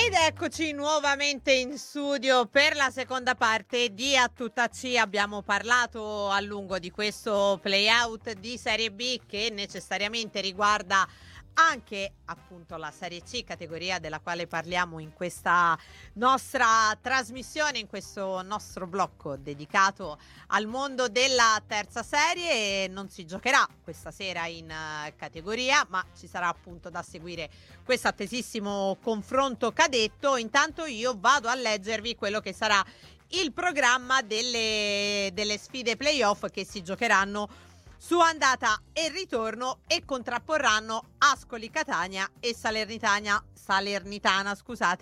Ed eccoci nuovamente in studio per la seconda parte di A Tutta C. Abbiamo parlato a lungo di questo playout di Serie B che necessariamente riguarda anche appunto la Serie C, categoria della quale parliamo in questa nostra trasmissione, in questo nostro blocco dedicato al mondo della terza serie. Non si giocherà questa sera in categoria, ma ci sarà appunto da seguire questo attesissimo confronto cadetto. Intanto io vado a leggervi quello che sarà il programma delle sfide playoff che si giocheranno su andata e ritorno e contrapporranno Ascoli Catania e Salernitana, scusate,